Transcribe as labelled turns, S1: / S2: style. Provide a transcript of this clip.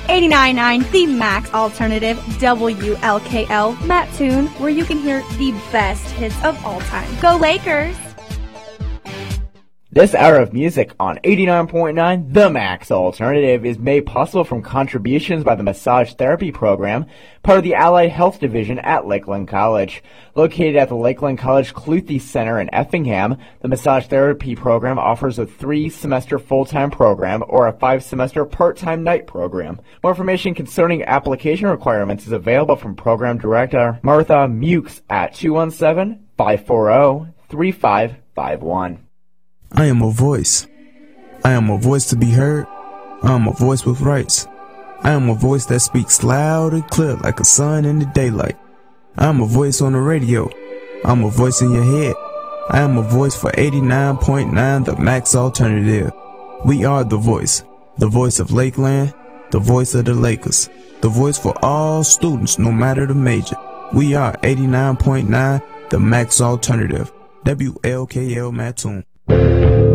S1: 89.9 The Max Alternative, WLKL Mattoon, where you can hear the best hits of all time. Go Lakers!
S2: This hour of music on 89.9 The Max Alternative is made possible from contributions by the Massage Therapy Program, part of the Allied Health Division at Lakeland College. Located at the Lakeland College Cluthe Center in Effingham, the Massage Therapy Program offers a 3-semester full-time program or a 5-semester part-time night program. More information concerning application requirements is available from Program Director Martha Mukes at 217-540-3551.
S3: I am a voice. I am a voice to be heard. I am a voice with rights. I am a voice that speaks loud and clear like a sun in the daylight. I am a voice on the radio. I am a voice in your head. I am a voice for 89.9 The Max Alternative. We are the voice of Lakeland, the voice of the Lakers, the voice for all students no matter the major. We are 89.9 The Max Alternative, WLKL Mattoon.